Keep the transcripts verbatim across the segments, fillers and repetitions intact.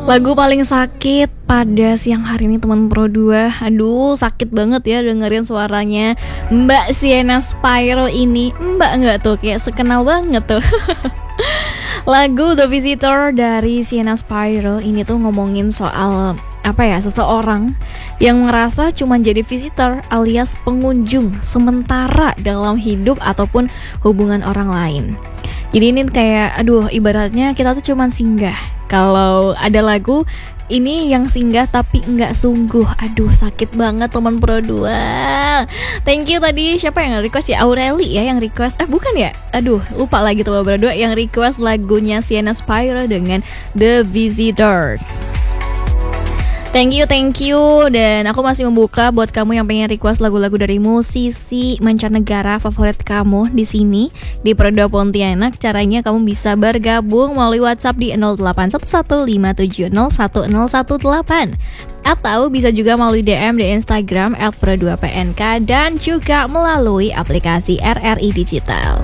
Lagu paling sakit pada siang hari ini teman Pro dua. Aduh, sakit banget ya dengerin suaranya Mbak Sienna Spyro ini. Mbak enggak tuh, kayak sekenal banget tuh. Lagu The Visitor dari Sienna Spyro ini tuh ngomongin soal apa ya, seseorang yang merasa cuma jadi visitor alias pengunjung sementara dalam hidup ataupun hubungan orang lain. Jadi ini kayak, aduh, ibaratnya kita tuh cuma singgah. Kalau ada lagu ini yang singgah tapi nggak sungguh. Aduh, sakit banget teman Pro dua. Thank you tadi, siapa yang request ya? Aureli ya yang request. Eh bukan ya? Aduh, lupa lagi teman Pro dua yang request lagunya Sienna Spyro dengan The Visitors. Thank you, thank you. Dan aku masih membuka buat kamu yang pengen request lagu-lagu dari musisi mancanegara favorit kamu di sini di Pro dua Pontianak. Caranya kamu bisa bergabung melalui WhatsApp di nol delapan satu satu lima tujuh nol satu nol satu delapan atau bisa juga melalui D M di Instagram at pro dua p n k dan juga melalui aplikasi R R I Digital.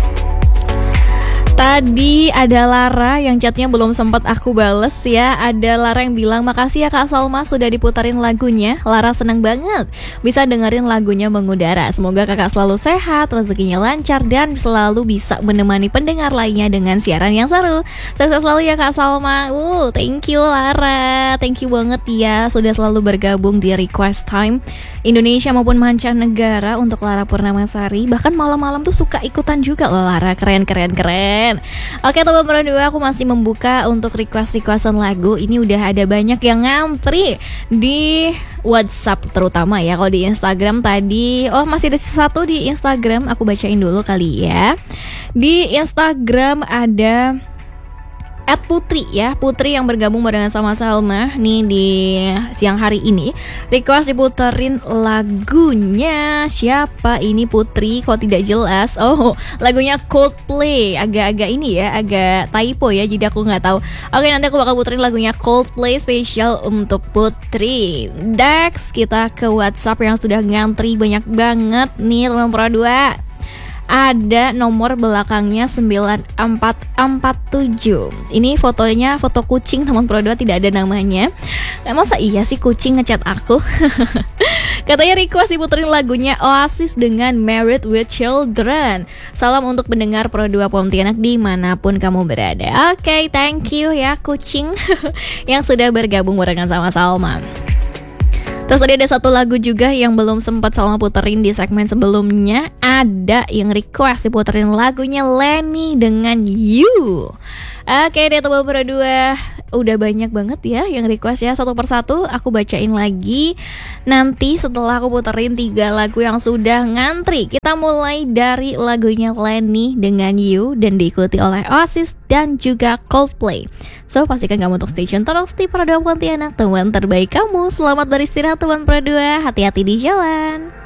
Tadi ada Lara yang chatnya belum sempat aku bales ya. Ada Lara yang bilang, makasih ya Kak Salma sudah diputarin lagunya. Lara senang banget bisa dengerin lagunya mengudara. Semoga kakak selalu sehat, rezekinya lancar, dan selalu bisa menemani pendengar lainnya dengan siaran yang seru. Sukses selalu ya Kak Salma. Uh, thank you Lara. Thank you banget ya sudah selalu bergabung di Request Time Indonesia maupun mancanegara untuk Lara Purnamasari. Bahkan malam-malam tuh suka ikutan juga loh Lara. Keren, keren, keren. Oke teman Pro dua, aku masih membuka untuk request-requestan lagu. Ini udah ada banyak yang ngantri di WhatsApp terutama ya. Kalau di Instagram tadi, oh masih ada satu di Instagram, aku bacain dulu kali ya. Di Instagram ada at Putri ya, Putri yang bergabung barengan sama Salma nih di siang hari ini. Request diputerin lagunya siapa ini Putri, kok tidak jelas. Oh, lagunya Coldplay. Agak-agak ini ya, agak typo ya, jadi aku nggak tahu. Oke, nanti aku bakal puterin lagunya Coldplay spesial untuk Putri. Next, kita ke WhatsApp yang sudah ngantri banyak banget nih teman Pro dua. Ada nomor belakangnya sembilan empat empat tujuh. Ini fotonya foto kucing teman Pro dua, tidak ada namanya. Masa iya sih kucing ngechat aku? Katanya request diputerin lagunya Oasis dengan Married with Children. Salam untuk pendengar Pro dua Pontianak dimanapun kamu berada. Oke, okay, thank you ya kucing yang sudah bergabung barengan sama Salma. Terus tadi ada satu lagu juga yang belum sempat Salma puterin di segmen sebelumnya. Ada yang request diputerin lagunya Lenny dengan You. Oke deh teman Pro dua, udah banyak banget ya yang request ya. Satu persatu aku bacain lagi nanti setelah aku puterin tiga lagu yang sudah ngantri. Kita mulai dari lagunya Lenny dengan You dan diikuti oleh Oasis dan juga Coldplay. So pastikan kamu untuk stay tune terus di Pro dua Pontianak, teman terbaik kamu. Selamat beristirahat teman Pro dua, hati-hati di jalan.